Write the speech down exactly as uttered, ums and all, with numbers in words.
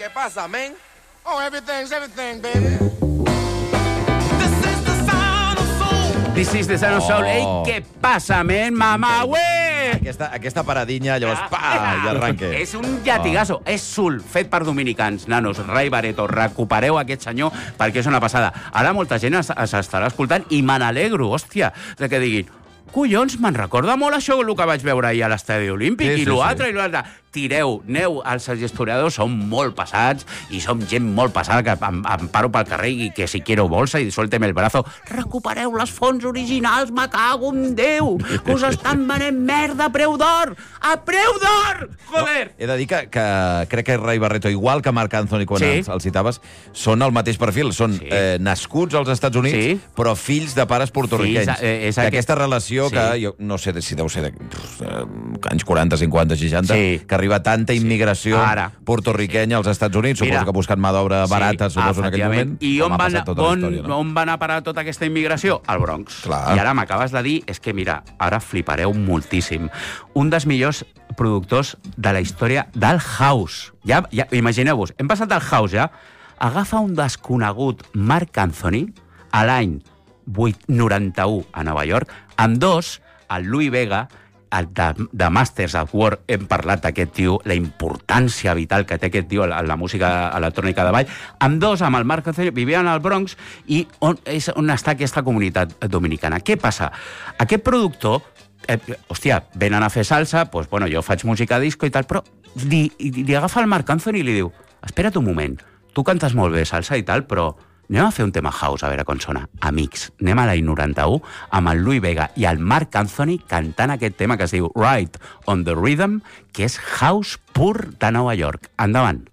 ¿Qué pasa, man? Oh, everything's everything, baby. This is the Sound of Soul. Ei, Oh. què passa, men, mamà, ué? Aquesta, aquesta paradinya, llavors, pa, i arranque. És un llatigasso, oh. És Soul, fet per dominicans. Nanos, Ray Barretto, recupereu aquest senyor perquè és una passada. Ara molta gent s'estarà escoltant i me n'alegro, hòstia, de que diguin collons, me'n recorda molt això el que vaig veure ahir a l'Estadi Olímpic, Sí, i sí, l'altre, sí. i l'altre. Tireu, neu, els historiadors són molt passats i som gent molt passada que em, em paro pel carrer i que si quiero bolsa i suélteme el brazo. Recupereu les fonts originals, me cago en Déu, que us estan venent merda a preu d'or! A preu d'or! Joder! He de dir que, que crec que Ray Barretto, igual que Marc Anthony, quan Sí. els, els citaves, són el mateix perfil. Són Sí. eh, nascuts als Estats Units, Sí. però fills de pares portorriquenys. Fills, eh, és D'aquesta aquest- relació Sí. que, jo no sé si deu ser de pff, eh, anys quaranta, cinquanta, seixanta, Sí. que arriba tanta immigració Ara. portorriquenya als Estats Units, Mira. suposo que buscant mà d'obra barata, suposo, en aquell efectivament. moment. I com on ha va, passat anar, tota la on, història, no? on va anar a parar tota aquesta immigració? Al Bronx. Clar. I ara m'acabes de dir, és que mira, ara flipareu moltíssim. Un dels millors productors de la història del house. Ja, ja imagineu-vos, hem passat del house ja. Agafa un desconegut Marc Anthony a l'any noranta-u a Nova York, amb dos, el Louis Vega, el de, de Masters at War, hem parlat d'aquest tio, la importància vital que té aquest tio en la música electrònica de ball. Amb dos, amb el Marc Anthony, vivien al Bronx i on, és on està aquesta comunitat dominicana. Què passa? Aquest productor, eh, hòstia, venen a fer salsa, doncs, bueno, jo faig música disco i tal, però li, li agafa el Marc Anthony i li diu, espera't un moment, tu cantes molt bé salsa i tal, però anem a fer un tema house, a veure com sona. Amics, anem a l'any noranta-u amb el Louis Vega i el Marc Anthony cantant aquest tema que es diu Ride on the Rhythm, que és house pur de Nova York. Endavant.